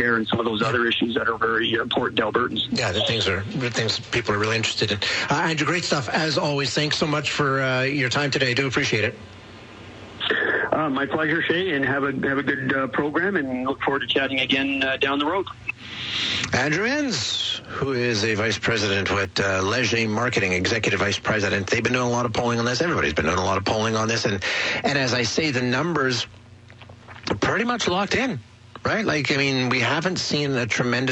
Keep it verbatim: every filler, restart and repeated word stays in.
care and some of those other issues that are very important to Albertans. Yeah, the things are the things people are really interested in. Uh, Andrew, great stuff as always. Thanks so much for uh, your time today. I do appreciate it. Uh, my pleasure, Shay, and have a have a good uh, program, and look forward to chatting again uh, down the road. Andrew Enns, who is a vice president with uh, Leger Marketing, executive vice president. They've been doing a lot of polling on this. Everybody's been doing a lot of polling on this, and and as I say, the numbers are pretty much locked in, right? Like, I mean, we haven't seen a tremendous